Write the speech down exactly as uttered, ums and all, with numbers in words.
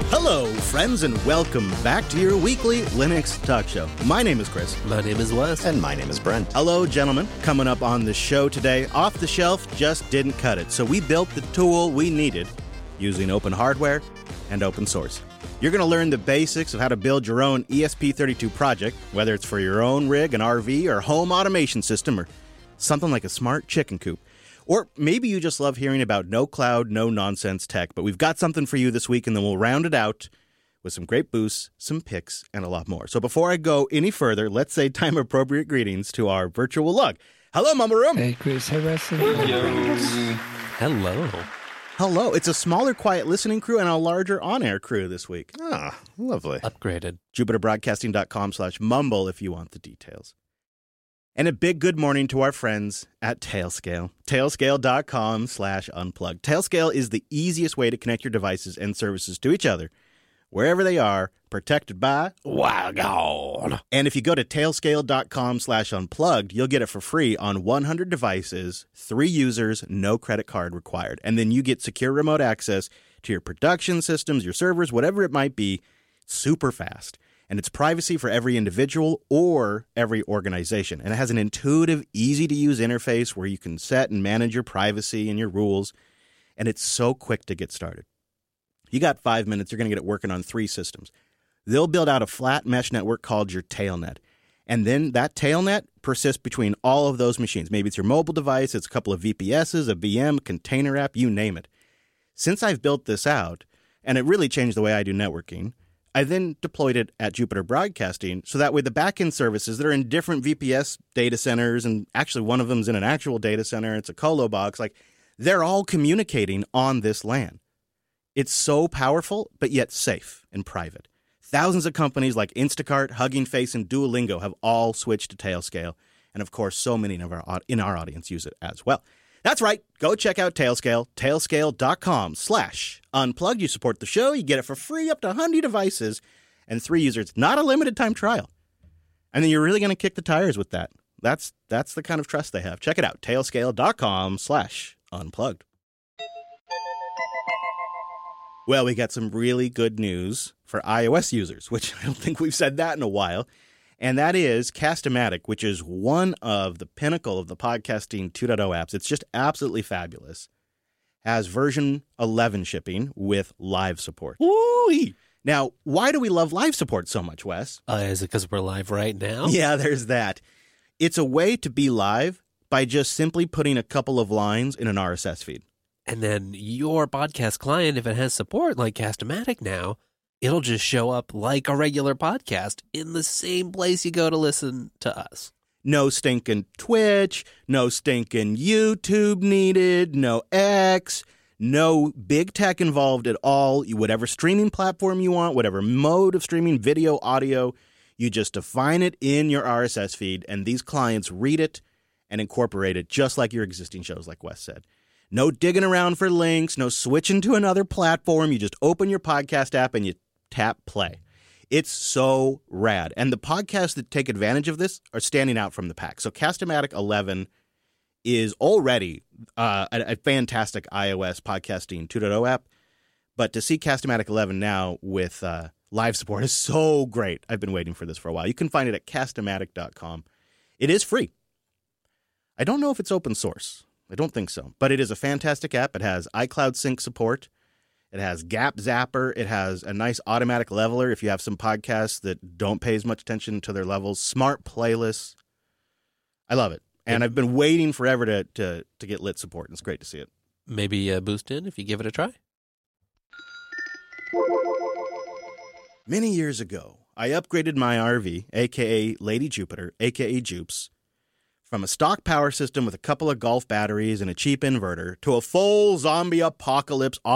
Hello, friends, and welcome back to your weekly Linux talk show. My name is Chris. My name is Wes. And my name is Brent. Hello, gentlemen. Coming up on the show today, Off the Shelf just didn't cut it, so we built the tool we needed using open hardware and open source. You're going to learn the basics of how to build your own E S P thirty-two project, whether it's for your own rig, an R V, or home automation system, or something like a smart chicken coop. Or maybe you just love hearing about no cloud, no nonsense tech, but we've got something for you this week, and then we'll round it out with some great boosts, some picks, and a lot more. So before I go any further, let's say time-appropriate greetings to our virtual lug. Hello, Mama Room. Hey, Chris. Hey, Wesley. Hello. Hello. It's a smaller, quiet listening crew and a larger on-air crew this week. Ah, lovely. Upgraded. JupiterBroadcasting.com slash mumble if you want the details. And a big good morning to our friends at Tailscale. Tailscale.com slash unplugged. Tailscale is the easiest way to connect your devices and services to each other, wherever they are, protected by WildGuard. And if you go to Tailscale.com slash unplugged, you'll get it for free on one hundred devices, three users, no credit card required. And then you get secure remote access to your production systems, your servers, whatever it might be, super fast. And it's privacy for every individual or every organization. And it has an intuitive, easy-to-use interface where you can set and manage your privacy and your rules. And it's so quick to get started. You got five minutes, you're going to get it working on three systems. They'll build out a flat mesh network called your Tailnet. And then that Tailnet persists between all of those machines. Maybe it's your mobile device, it's a couple of V P Ss, a V M, container app, you name it. Since I've built this out, and it really changed the way I do networking, I then deployed it at Jupiter Broadcasting, so that way the backend services that are in different V P S data centers, and actually one of them's in an actual data center, it's a colo box, like they're all communicating on this LAN. It's so powerful, but yet safe and private. Thousands of companies like Instacart, Hugging Face, and Duolingo have all switched to Tailscale, and of course, so many of our in our audience use it as well. That's right. Go check out Tailscale, tailscale.com slash unplugged. You support the show. You get it for free up to one hundred devices and three users. Not a limited time trial. And then you're really going to kick the tires with that. That's that's the kind of trust they have. Check it out. Tailscale.com slash unplugged. Well, we got some really good news for iOS users, which I don't think we've said that in a while. And that is Cast-O-Matic, which is one of the pinnacle of the podcasting two point oh apps. It's just absolutely fabulous. Has version eleven shipping with live support. Woo-wee. Now, why do we love live support so much, Wes? Uh, is it because we're live right now? Yeah, there's that. It's a way to be live by just simply putting a couple of lines in an R S S feed. And then your podcast client, if it has support like Cast-O-Matic now, it'll just show up like a regular podcast in the same place you go to listen to us. No stinking Twitch, no stinking YouTube needed, no X, no big tech involved at all. Whatever streaming platform you want, whatever mode of streaming, video, audio, you just define it in your R S S feed, and these clients read it and incorporate it just like your existing shows, like Wes said. No digging around for links, no switching to another platform. You just open your podcast app and you tap play. It's so rad. And the podcasts that take advantage of this are standing out from the pack. So Cast-O-Matic eleven is already uh, a, a fantastic iOS podcasting two point oh app. But to see Cast-O-Matic eleven now with uh, live support is so great. I've been waiting for this for a while. You can find it at cast o matic dot com. It is free. I don't know if it's open source. I don't think so. But it is a fantastic app. It has iCloud Sync support. It has Gap Zapper. It has a nice automatic leveler if you have some podcasts that don't pay as much attention to their levels. Smart playlists. I love it. And I've been waiting forever to, to, to get lit support, and it's great to see it. Maybe uh, boost in if you give it a try. Many years ago, I upgraded my R V, a k a. Lady Jupiter, a k a. Jupes, from a stock power system with a couple of Golf batteries and a cheap inverter to a full zombie apocalypse